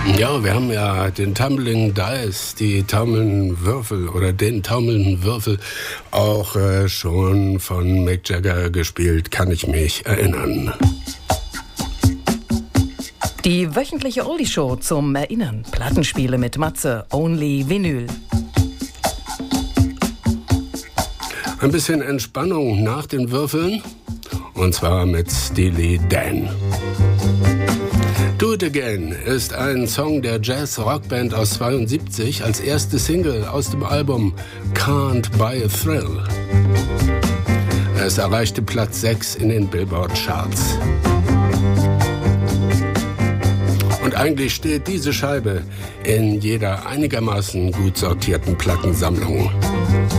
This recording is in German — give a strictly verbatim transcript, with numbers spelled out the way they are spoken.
Ja, wir haben ja den Tumbling Dice, die taumelnden Würfel oder den taumelnden Würfel auch äh, schon von Mick Jagger gespielt, kann ich mich erinnern. Die wöchentliche Oldie-Show zum Erinnern. Plattenspiele mit Matze, Only Vinyl. Ein bisschen Entspannung nach den Würfeln, und zwar mit Steely Dan. Do It Again ist ein Song der Jazz-Rockband aus zweiundsiebzig als erste Single aus dem Album Can't Buy a Thrill. Es erreichte Platz sechs in den Billboard-Charts. Und eigentlich steht diese Scheibe in jeder einigermaßen gut sortierten Plattensammlung.